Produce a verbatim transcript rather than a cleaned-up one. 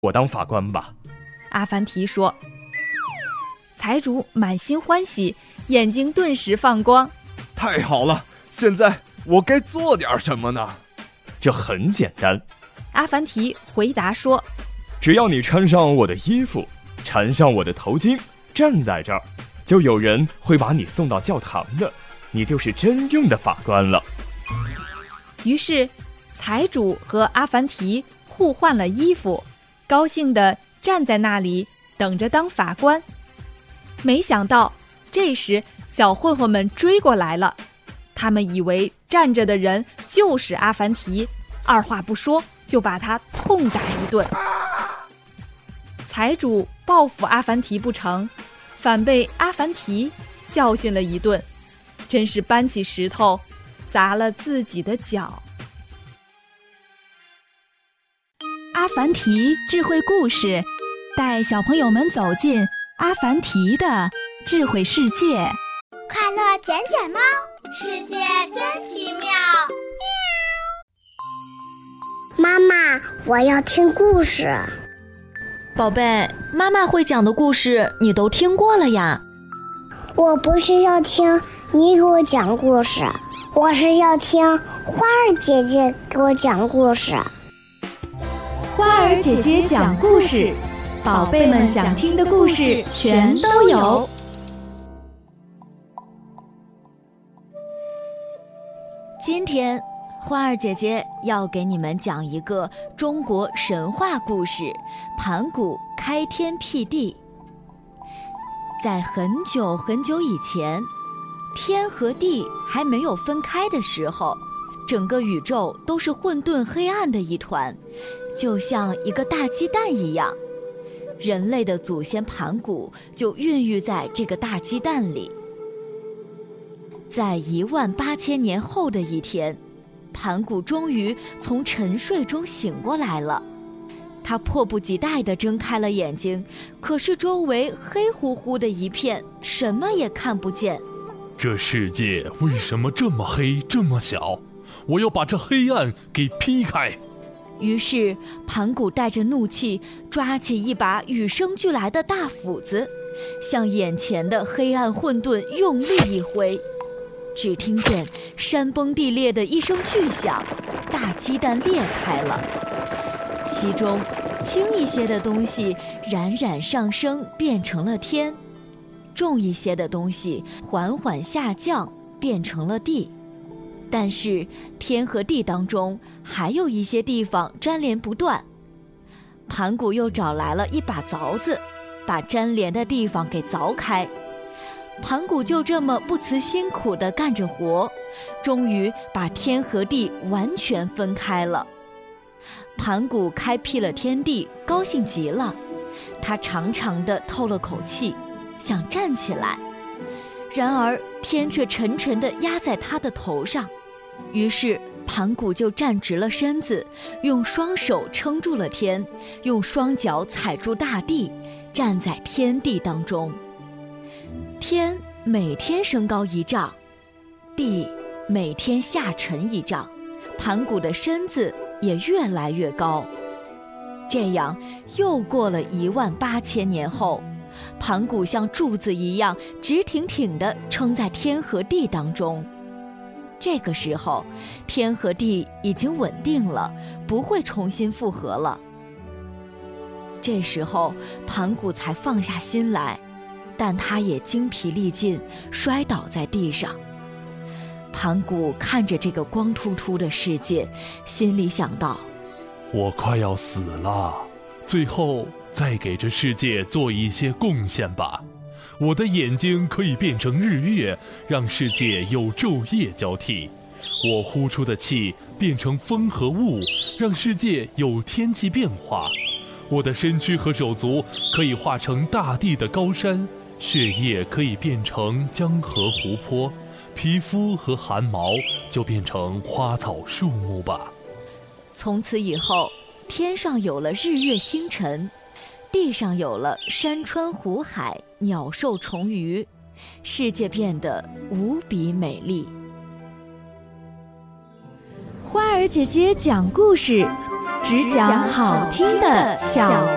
我当法官吧。 阿凡提说。财主满心欢喜，眼睛顿时放光。 太好了，现在我该做点什么呢？ 这很简单。 阿凡提回答说， 只要你穿上我的衣服，缠上我的头巾，站在这儿，就有人会把你送到教堂的，你就是真正的法官了。 于是财主和阿凡提互换了衣服，高兴地站在那里等着当法官。没想到这时小混混们追过来了，他们以为站着的人就是阿凡提，二话不说就把他痛打一顿。财主报复阿凡提不成，反被阿凡提教训了一顿，真是搬起石头砸了自己的脚。 阿凡提智慧故事，带小朋友们走进阿凡提的智慧世界。 快乐捡捡猫，世界真奇妙。妈妈，我要听故事。 宝贝，妈妈会讲的故事你都听过了呀。 我不是要听你给我讲故事，我是要听花儿姐姐给我讲故事。 花儿姐姐讲故事，宝贝们想听的故事全都有。 今天花儿姐姐要给你们讲一个中国神话故事《盘古开天辟地》。在很久很久以前，天和地还没有分开的时候，整个宇宙都是混沌黑暗的一团，就像一个大鸡蛋一样。人类的祖先盘古就孕育在这个大鸡蛋里。在一万八千年后的一天，盘古终于从沉睡中醒过来了。他迫不及待地睁开了眼睛，可是周围黑乎乎的一片，什么也看不见。 这世界为什么这么黑这么小？我要把这黑暗给劈开。 于是盘古带着怒气，抓起一把与生俱来的大斧子，向眼前的黑暗混沌用力一挥。只听见山崩地裂的一声巨响，大鸡蛋裂开了，其中轻一些的东西冉冉上升，变成了天；重一些的东西缓缓下降，变成了地。但是天和地当中还有一些地方粘连不断。盘古又找来了一把凿子，把粘连的地方给凿开。盘古就这么不辞辛苦地干着活，终于把天和地完全分开了。盘古开辟了天地，高兴极了，他长长地透了口气，想站起来，然而天却沉沉地压在他的头上。于是盘古就站直了身子，用双手撑住了天，用双脚踩住大地，站在天地当中。天每天升高一丈，地每天下沉一丈，盘古的身子也越来越高。这样又过了一万八千年后，盘古像柱子一样直挺挺地撑在天和地当中。这个时候，天和地已经稳定了，不会重新复合了。这时候盘古才放下心来，但他也精疲力尽，摔倒在地上。盘古看着这个光秃秃的世界，心里想到： 我快要死了，最后再给这世界做一些贡献吧。我的眼睛可以变成日月，让世界有昼夜交替；我呼出的气变成风和雾，让世界有天气变化；我的身躯和手足可以化成大地的高山，血液可以变成江河湖泊，皮肤和汗毛就变成花草树木吧。 从此以后，天上有了日月星辰，地上有了山川湖海，鸟兽虫鱼，世界变得无比美丽。 花儿姐姐讲故事，只讲好听的小